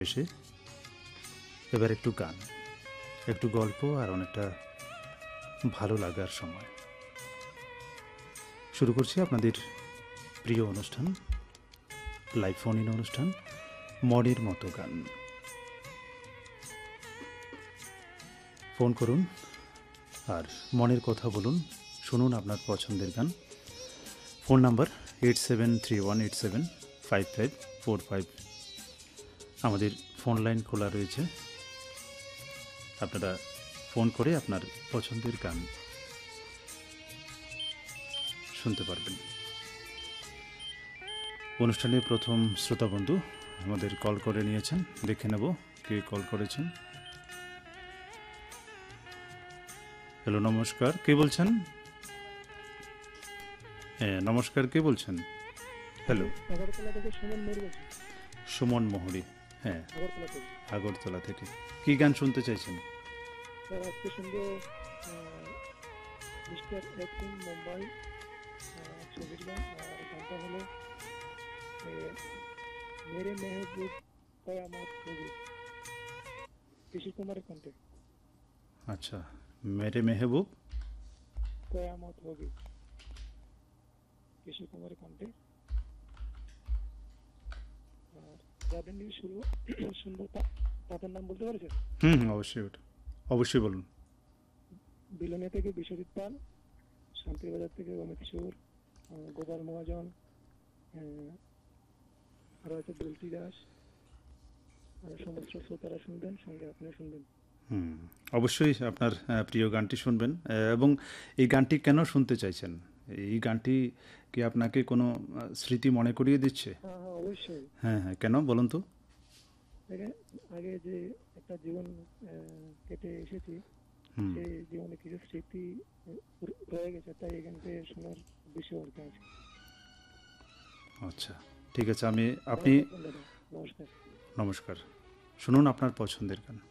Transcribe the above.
এসে এবার একটু গান, একটু গল্প আর অনেকটা ভালো লাগার সময়। শুরু করছি আপনাদের প্রিয় অনুষ্ঠান, লাইভ ফোন ইন অনুষ্ঠান মনের মতো গান। ফোন করুন আর মনের কথা বলুন, শুনুন আপনার পছন্দের গান। Phone number 8731875545। আমাদের ফোন লাইন খোলা রয়েছে, আপনারা ফোন করে আপনার পছন্দের গান শুনতে পারবেন। অনুষ্ঠানের প্রথম শ্রোতাবন্ধু আমাদের কল করে নিয়েছেন, দেখে নেব কে কল করেছেন। হ্যালো, নমস্কার, কে বলছেন? হ্যাঁ নমস্কার, কে বলছেন? হ্যালো, আগরতলা থেকে সুমন মোর বলছি। সুমন মোহরি। হ্যাঁ, আগরতলা থেকে আগরতলা থেকে কি গান শুনতে চাইছেন? স্যার আজকে শুনবো মিস্টার এক্স ইন মুম্বাই ছবির গান। আর গানটা হলো মেরে মেহবুব কয়ামত হোগি, কিশোর কুমারের কণ্ঠে। আচ্ছা, মেরে মেহবুব কয়ামত হোগি, কিশোর কুমারের কণ্ঠে। আর যাদের নিয়ে শুনবো তাদের নাম বলতে পারছেন? অবশ্যই, ওটা অবশ্যই বলুন। বিলোনিয়া থেকে বিশ্বজিৎ পাল, শান্তিবাজার থেকে অমিত সুর, গোপাল মহাজন, আর আছে বুলটি দাস। আর সমস্ত শ্রোতারা শুনবেন, সঙ্গে আপনিও শুনবেন। অবশ্যই আপনার প্রিয় গানটি শুনবেন। এবং এই গানটি কেন শুনতে চাইছেন? এই গানটি কি আপনাকে কোনো স্মৃতি মনে করিয়ে দিচ্ছে? হ্যাঁ হ্যাঁ, অবশ্যই। হ্যাঁ হ্যাঁ, কেন বলুন তো? আগে যে একটা জীবন কেটে এসেছি, সেই জীবনে কিছু স্মৃতি রয়ে গেছে, তাই এই গানটি শোনার বিষয় আর কি আছে। আচ্ছা, ঠিক আছে, আপনি নমস্কার। নমস্কার, শুনুন আপনার পছন্দের গান।